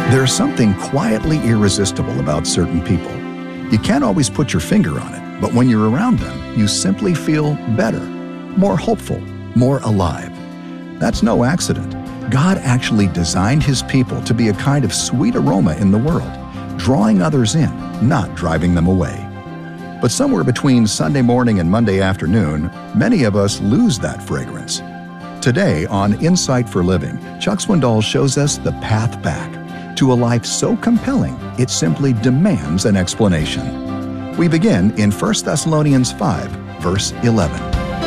There's something quietly irresistible about certain people. You can't always put your finger on it, but when you're around them, you simply feel better, more hopeful, more alive. That's no accident. God actually designed His people to be a kind of sweet aroma in the world, drawing others in, not driving them away. But somewhere between Sunday morning and Monday afternoon, many of us lose that fragrance. Today on Insight for Living, Chuck Swindoll shows us the path back to a life so compelling it simply demands an explanation. We begin in 1 Thessalonians 5, verse 11.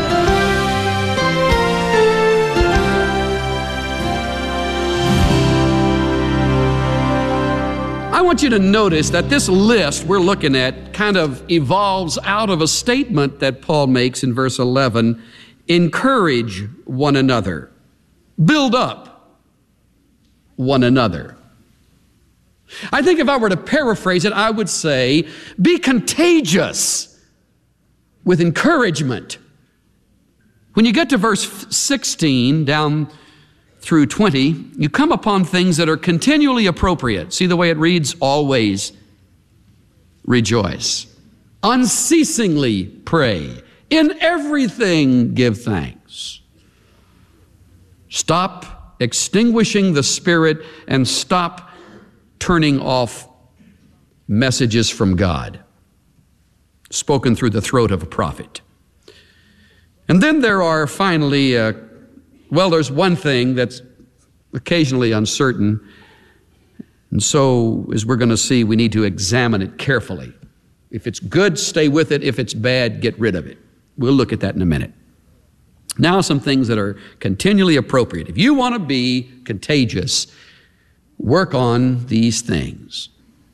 I want you to notice that this list we're looking at kind of evolves out of a statement that Paul makes in verse 11. Encourage one another. Build up one another. I think if I were to paraphrase it, I would say, be contagious with encouragement. When you get to verse 16 down through 20, you come upon things that are continually appropriate. See the way it reads? Always rejoice. Unceasingly pray. In everything give thanks. Stop extinguishing the Spirit and stop turning off messages from God, spoken through the throat of a prophet. And then there are finally, there's one thing that's occasionally uncertain. And so, as we're going to see, we need to examine it carefully. If it's good, stay with it. If it's bad, get rid of it. We'll look at that in a minute. Now, some things that are continually appropriate. If you want to be contagious, work on these things.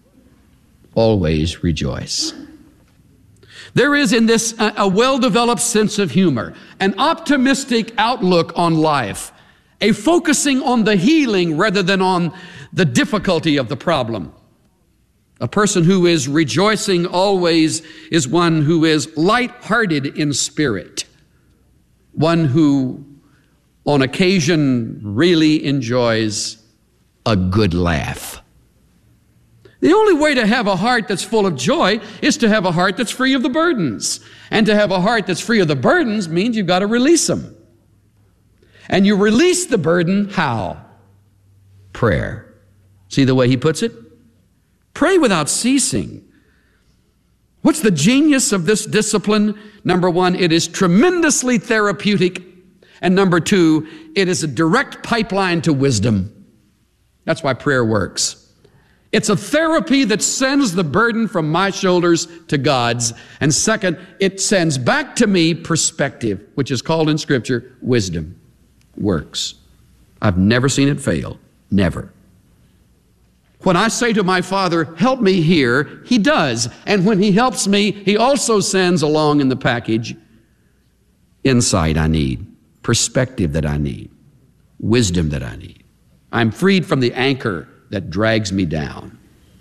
Always rejoice. There is in this a well-developed sense of humor, an optimistic outlook on life, a focusing on the healing rather than on the difficulty of the problem. A person who is rejoicing always is one who is light-hearted in spirit, one who on occasion really enjoys a good laugh. The only way to have a heart that's full of joy is to have a heart that's free of the burdens. And to have a heart that's free of the burdens means you've got to release them. And you release the burden how? Prayer. See the way he puts it? Pray without ceasing. What's the genius of this discipline? Number one, it is tremendously therapeutic. And number two, it is a direct pipeline to wisdom. That's why prayer works. It's a therapy that sends the burden from my shoulders to God's. And second, it sends back to me perspective, which is called in Scripture wisdom. Works. I've never seen it fail. Never. When I say to my Father, help me here, He does. And when He helps me, He also sends along in the package insight I need, perspective that I need, wisdom that I need. I'm freed from the anchor that drags me down.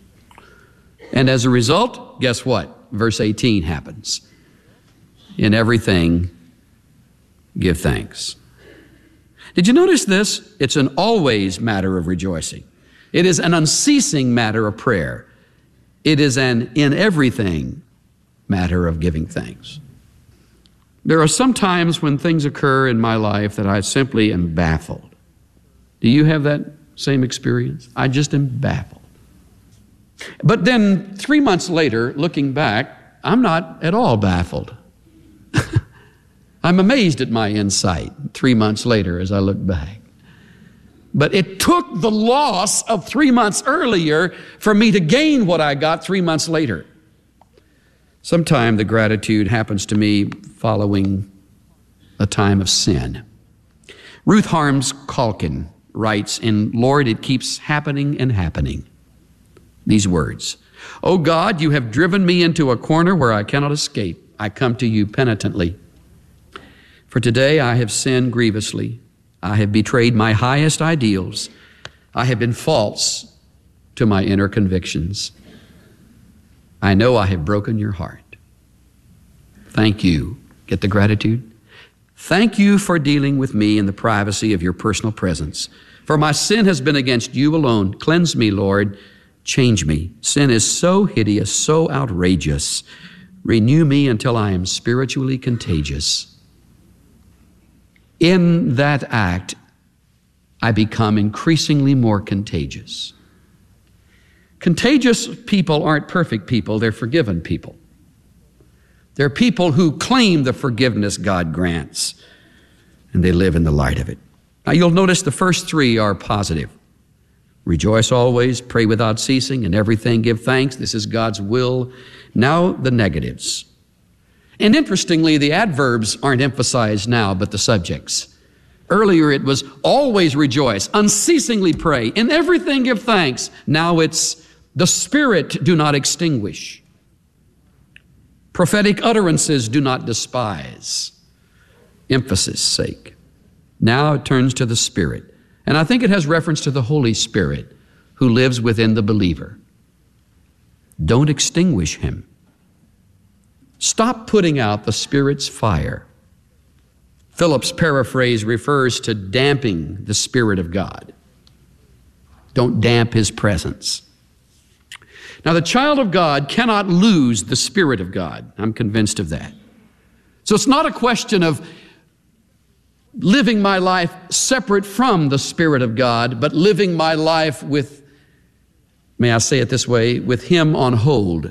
And as a result, guess what? Verse 18 happens. In everything, give thanks. Did you notice this? It's an always matter of rejoicing. It is an unceasing matter of prayer. It is an in everything matter of giving thanks. There are some times when things occur in my life that I simply am baffled. Do you have that same experience? I just am baffled. But then 3 months later, looking back, I'm not at all baffled. I'm amazed at my insight 3 months later as I look back. But it took the loss of 3 months earlier for me to gain what I got 3 months later. Sometime the gratitude happens to me following a time of sin. Ruth Harms Calkin writes in Lord, It Keeps Happening and Happening. These words, O God, you have driven me into a corner where I cannot escape. I come to you penitently. For today I have sinned grievously. I have betrayed my highest ideals. I have been false to my inner convictions. I know I have broken your heart. Thank you. Get the gratitude? Thank you for dealing with me in the privacy of your personal presence. For my sin has been against you alone. Cleanse me, Lord. Change me. Sin is so hideous, so outrageous. Renew me until I am spiritually contagious. In that act, I become increasingly more contagious. Contagious people aren't perfect people, they're forgiven people. They're people who claim the forgiveness God grants, and they live in the light of it. Now you'll notice the first three are positive. Rejoice always, pray without ceasing, in everything give thanks. This is God's will. Now the negatives. And interestingly, the adverbs aren't emphasized now, but the subjects. Earlier it was always rejoice, unceasingly pray, in everything give thanks. Now it's the Spirit do not extinguish. Prophetic utterances do not despise. Emphasis sake. Now it turns to the Spirit. And I think it has reference to the Holy Spirit who lives within the believer. Don't extinguish him. Stop putting out the Spirit's fire. Philip's paraphrase refers to damping the Spirit of God. Don't damp his presence. Now, the child of God cannot lose the Spirit of God. I'm convinced of that. So it's not a question of living my life separate from the Spirit of God, but living my life with, may I say it this way, with Him on hold.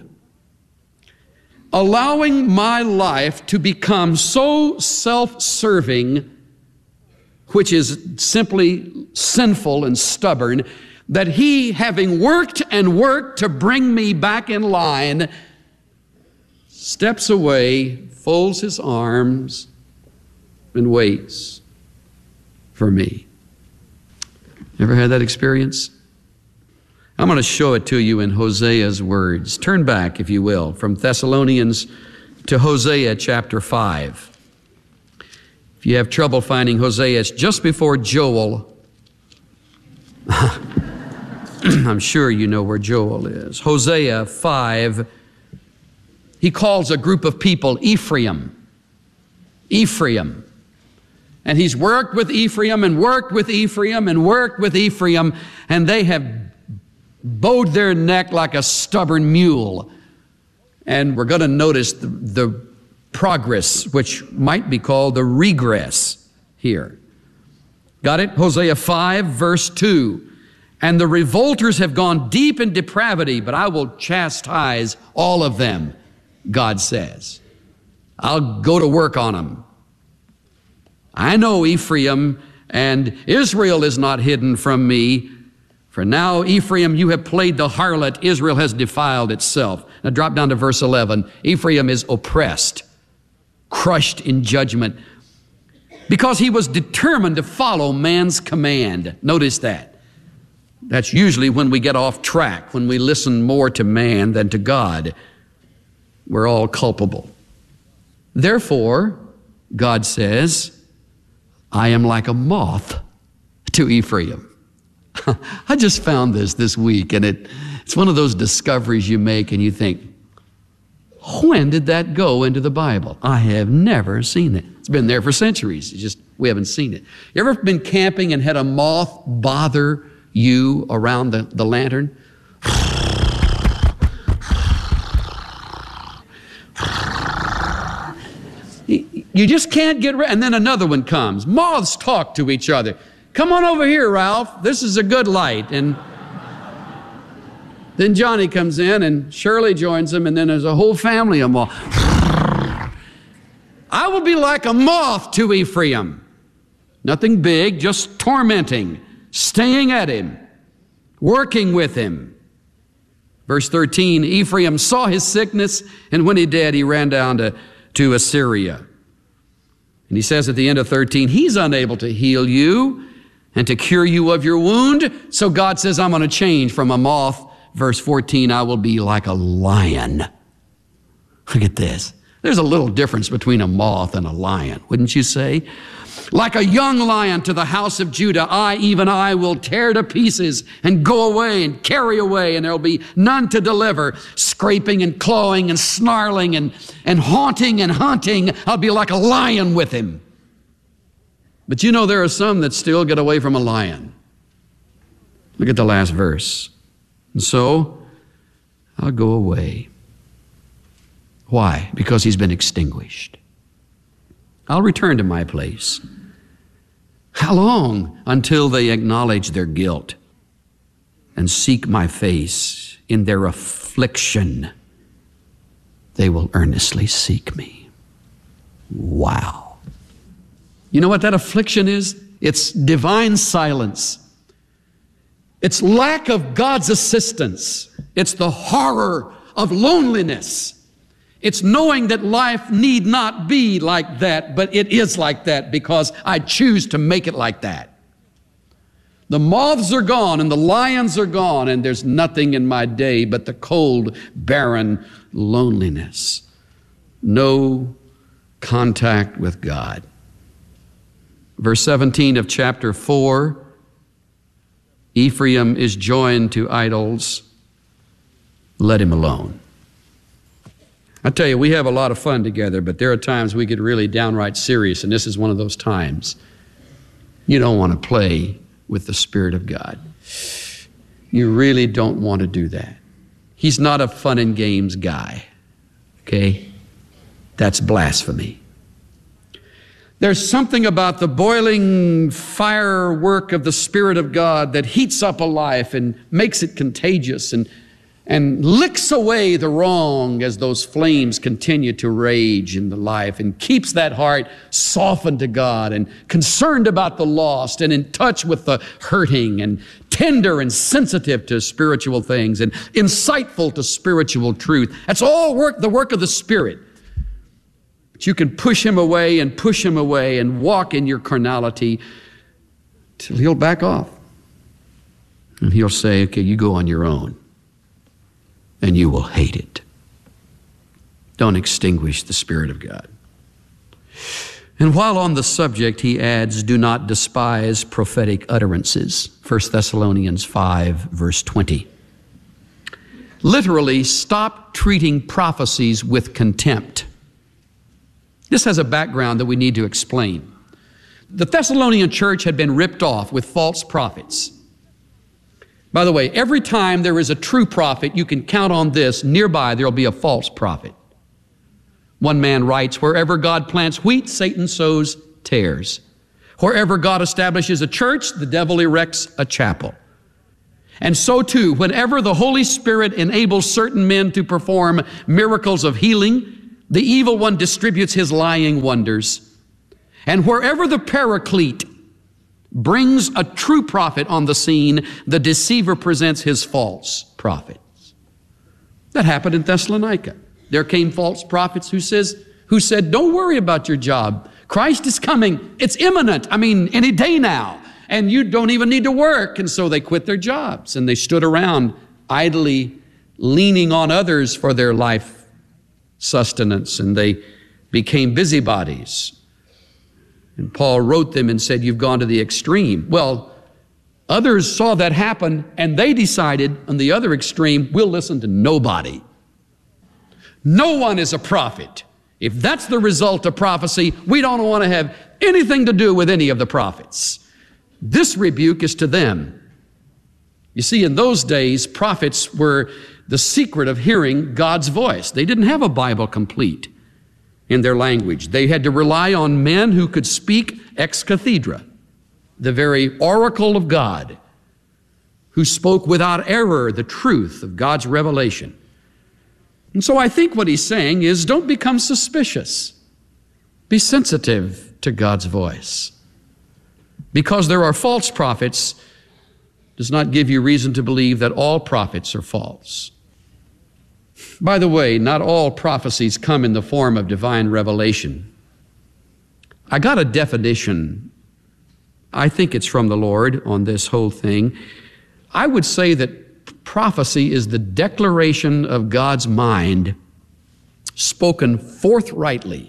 Allowing my life to become so self-serving, which is simply sinful and stubborn, that He, having worked and worked to bring me back in line, steps away, folds His arms, and waits for me. Ever had that experience? I'm going to show it to you in Hosea's words. Turn back, if you will, from Thessalonians to Hosea chapter 5. If you have trouble finding Hosea, it's just before Joel. I'm sure you know where Joel is. Hosea 5, he calls a group of people Ephraim. Ephraim. And he's worked with Ephraim and worked with Ephraim and worked with Ephraim, and they have bowed their neck like a stubborn mule. And we're going to notice the progress, which might be called the regress here. Got it? Hosea 5, verse 2. And the revolters have gone deep in depravity, but I will chastise all of them, God says. I'll go to work on them. I know Ephraim, and Israel is not hidden from me. For now, Ephraim, you have played the harlot. Israel has defiled itself. Now drop down to verse 11. Ephraim is oppressed, crushed in judgment, because he was determined to follow man's command. Notice that. That's usually when we get off track, when we listen more to man than to God. We're all culpable. Therefore, God says, I am like a moth to Ephraim. I just found this week, and it's one of those discoveries you make and you think, when did that go into the Bible? I have never seen it. It's been there for centuries. It's just we haven't seen it. You ever been camping and had a moth bother you around the lantern? You just can't get rid. And then another one comes. Moths talk to each other. Come on over here, Ralph. This is a good light. And then Johnny comes in and Shirley joins him, and then there's a whole family of moths. I will be like a moth to Ephraim. Nothing big, just tormenting, staying at him, working with him. Verse 13, Ephraim saw his sickness, and when he did, he ran down to Assyria. And he says at the end of 13, he's unable to heal you and to cure you of your wound. So God says, I'm going to change from a moth. Verse 14, I will be like a lion. Look at this. There's a little difference between a moth and a lion, wouldn't you say? Like a young lion to the house of Judah, even I will tear to pieces and go away and carry away, and there'll be none to deliver. Scraping and clawing and snarling and haunting and hunting, I'll be like a lion with him. But you know there are some that still get away from a lion. Look at the last verse. And so I'll go away. Why? Because he's been extinguished. I'll return to my place. How long? Until they acknowledge their guilt and seek my face in their affliction. They will earnestly seek me. Wow. You know what that affliction is? It's divine silence. It's lack of God's assistance. It's the horror of loneliness. It's knowing that life need not be like that, but it is like that because I choose to make it like that. The moths are gone and the lions are gone, and there's nothing in my day but the cold, barren loneliness. No contact with God. Verse 17 of chapter 4, Ephraim is joined to idols. Let him alone. I tell you, we have a lot of fun together, but there are times we get really downright serious, and this is one of those times. You don't want to play with the Spirit of God. You really don't want to do that. He's not a fun and games guy, okay? That's blasphemy. There's something about the boiling firework of the Spirit of God that heats up a life and makes it contagious and licks away the wrong as those flames continue to rage in the life, and keeps that heart softened to God and concerned about the lost and in touch with the hurting and tender and sensitive to spiritual things and insightful to spiritual truth. That's all the work of the Spirit. But you can push him away and walk in your carnality till he'll back off. And he'll say, okay, you go on your own. And you will hate it. Don't extinguish the Spirit of God. And while on the subject, he adds, do not despise prophetic utterances. 1 Thessalonians 5, verse 20. Literally, stop treating prophecies with contempt. This has a background that we need to explain. The Thessalonian church had been ripped off with false prophets. By the way, every time there is a true prophet, you can count on this. Nearby, there will be a false prophet. One man writes, wherever God plants wheat, Satan sows tares. Wherever God establishes a church, the devil erects a chapel. And so too, whenever the Holy Spirit enables certain men to perform miracles of healing, the evil one distributes his lying wonders. And wherever the Paraclete brings a true prophet on the scene, the deceiver presents his false prophets. That happened in Thessalonica. There came false prophets who said, don't worry about your job. Christ is coming. It's imminent. Any day now. And you don't even need to work. And so they quit their jobs and they stood around idly leaning on others for their life sustenance, and they became busybodies. And Paul wrote them and said, you've gone to the extreme. Well, others saw that happen, and they decided on the other extreme, we'll listen to nobody. No one is a prophet. If that's the result of prophecy, we don't want to have anything to do with any of the prophets. This rebuke is to them. You see, in those days, prophets were the secret of hearing God's voice. They didn't have a Bible complete in their language. They had to rely on men who could speak ex cathedra, the very oracle of God, who spoke without error the truth of God's revelation. And so I think what he's saying is, don't become suspicious. Be sensitive to God's voice. Because there are false prophets does not give you reason to believe that all prophets are false. By the way, not all prophecies come in the form of divine revelation. I got a definition. I think it's from the Lord on this whole thing. I would say that prophecy is the declaration of God's mind spoken forthrightly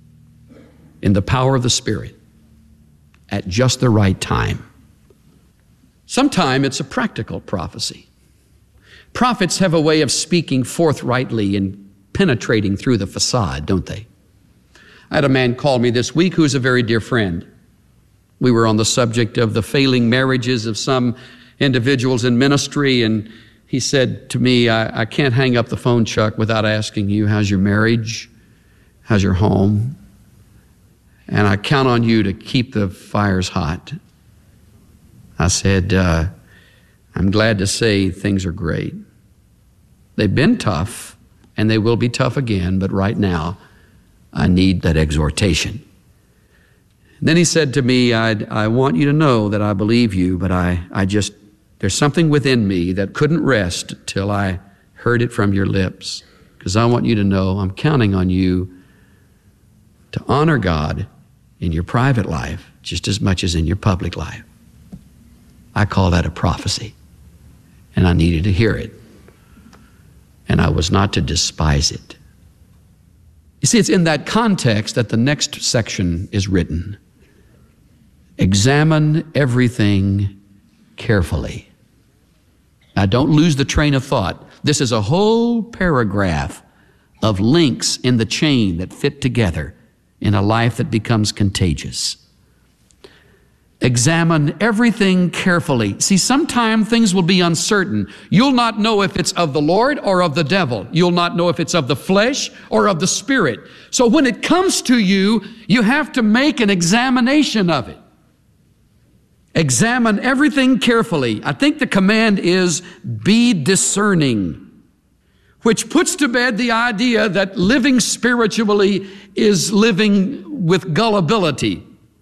in the power of the Spirit at just the right time. Sometimes it's a practical prophecy. Prophets have a way of speaking forthrightly and penetrating through the facade, don't they? I had a man call me this week who's a very dear friend. We were on the subject of the failing marriages of some individuals in ministry, and he said to me, I can't hang up the phone, Chuck, without asking you, how's your marriage? How's your home? And I count on you to keep the fires hot. I said, I'm glad to say things are great. They've been tough, and they will be tough again, but right now, I need that exhortation. And then he said to me, I want you to know that I believe you, but there's something within me that couldn't rest till I heard it from your lips, because I want you to know I'm counting on you to honor God in your private life just as much as in your public life. I call that a prophecy, and I needed to hear it, and I was not to despise it. You see, it's in that context that the next section is written. Examine everything carefully. Now, don't lose the train of thought. This is a whole paragraph of links in the chain that fit together in a life that becomes contagious. Examine everything carefully. See, sometimes things will be uncertain. You'll not know if it's of the Lord or of the devil. You'll not know if it's of the flesh or of the spirit. So when it comes to you, you have to make an examination of it. Examine everything carefully. I think the command is be discerning, which puts to bed the idea that living spiritually is living with gullibility.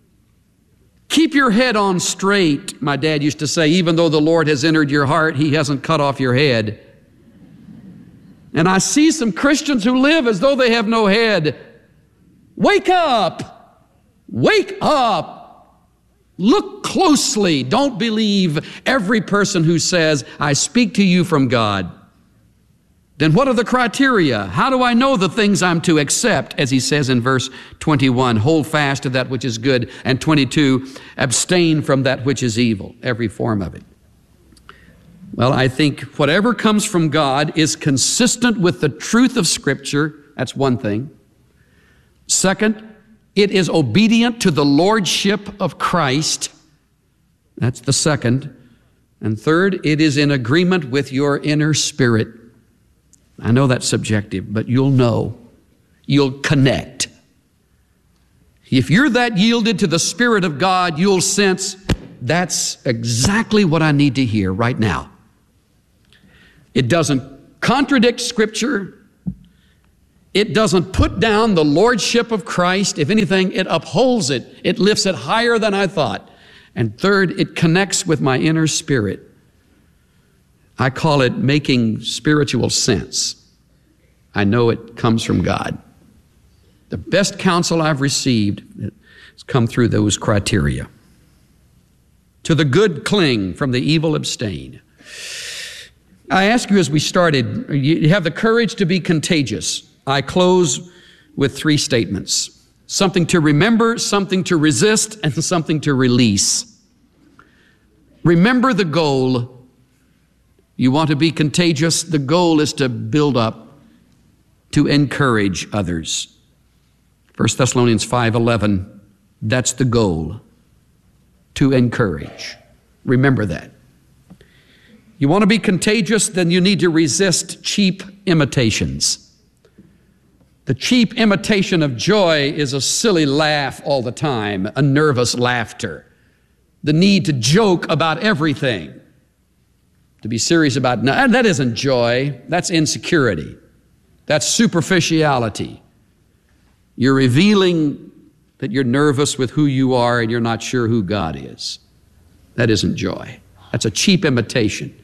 Keep your head on straight, my dad used to say. Even though the Lord has entered your heart, He hasn't cut off your head. And I see some Christians who live as though they have no head. Wake up! Wake up! Look closely. Don't believe every person who says, I speak to you from God. Then what are the criteria? How do I know the things I'm to accept? As he says in verse 21, hold fast to that which is good. And 22, abstain from that which is evil, every form of it. Well, I think whatever comes from God is consistent with the truth of Scripture. That's one thing. Second, it is obedient to the lordship of Christ. That's the second. And third, it is in agreement with your inner spirit. I know that's subjective, but you'll know. You'll connect. If you're that yielded to the Spirit of God, you'll sense that's exactly what I need to hear right now. It doesn't contradict Scripture. It doesn't put down the lordship of Christ. If anything, it upholds it. It lifts it higher than I thought. And third, it connects with my inner spirit. I call it making spiritual sense. I know it comes from God. The best counsel I've received has come through those criteria. To the good cling, from the evil abstain. I ask you as we started, you have the courage to be contagious. I close with three statements. Something to remember, something to resist, and something to release. Remember the goal. You want to be contagious? The goal is to build up, to encourage others. 1 Thessalonians 5:11, that's the goal, to encourage. Remember that. You want to be contagious, then you need to resist cheap imitations. The cheap imitation of joy is a silly laugh all the time, a nervous laughter. The need to joke about everything. To be serious about, no, that isn't joy, that's insecurity. That's superficiality. You're revealing that you're nervous with who you are and you're not sure who God is. That isn't joy. That's a cheap imitation.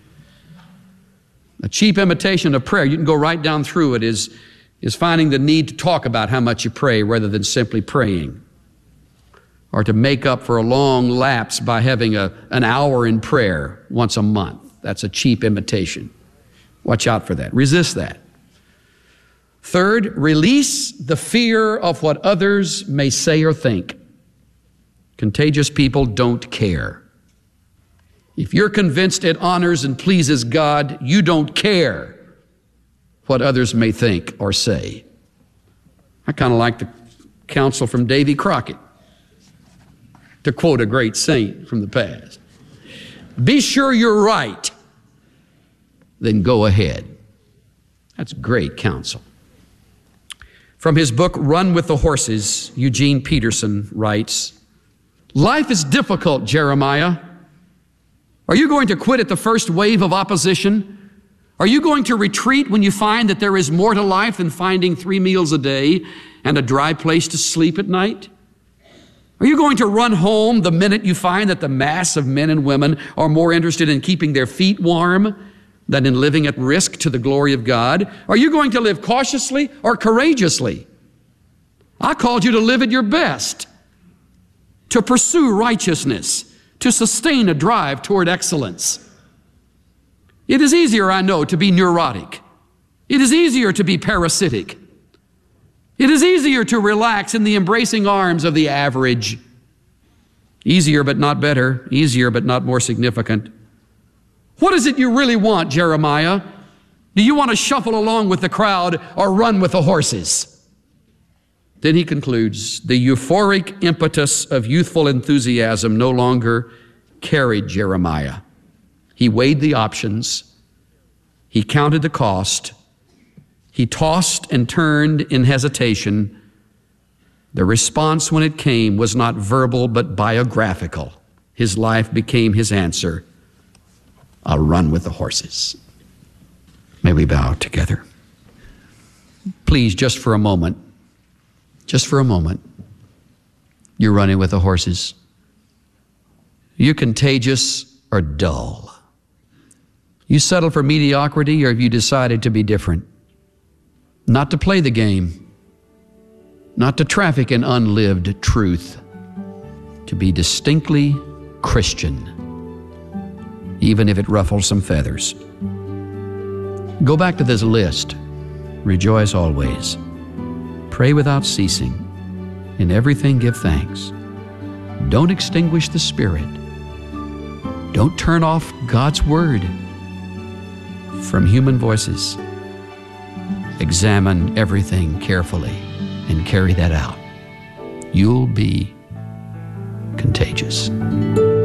A cheap imitation of prayer, you can go right down through it, is finding the need to talk about how much you pray rather than simply praying. Or to make up for a long lapse by having an hour in prayer once a month. That's a cheap imitation. Watch out for that. Resist that. Third, release the fear of what others may say or think. Contagious people don't care. If you're convinced it honors and pleases God, you don't care what others may think or say. I kind of like the counsel from Davy Crockett, to quote a great saint from the past. be sure you're right, then go ahead. That's great counsel. From his book, Run with the Horses, Eugene Peterson writes, life is difficult, Jeremiah. Are you going to quit at the first wave of opposition? Are you going to retreat when you find that there is more to life than finding 3 meals a day and a dry place to sleep at night? Are you going to run home the minute you find that the mass of men and women are more interested in keeping their feet warm than in living at risk to the glory of God? Are you going to live cautiously or courageously? I called you to live at your best, to pursue righteousness, to sustain a drive toward excellence. It is easier, I know, to be neurotic. It is easier to be parasitic. It is easier to relax in the embracing arms of the average. Easier but not better, easier but not more significant. What is it you really want, Jeremiah? Do you want to shuffle along with the crowd or run with the horses? Then he concludes, the euphoric impetus of youthful enthusiasm no longer carried Jeremiah. He weighed the options. He counted the cost. He tossed and turned in hesitation. The response when it came was not verbal but biographical. His life became his answer. I'll run with the horses. May we bow together. Please, just for a moment, you're running with the horses. You're contagious or dull. You settle for mediocrity, or have you decided to be different? Not to play the game, not to traffic in unlived truth, to be distinctly Christian, even if it ruffles some feathers. Go back to this list. Rejoice always. Pray without ceasing. In everything give thanks. Don't extinguish the Spirit. Don't turn off God's Word from human voices. Examine everything carefully and carry that out. You'll be contagious.